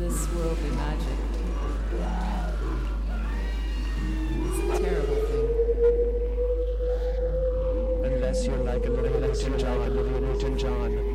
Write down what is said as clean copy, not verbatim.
this worldly magic. It's a terrible thing. Unless you're like a little Newton John.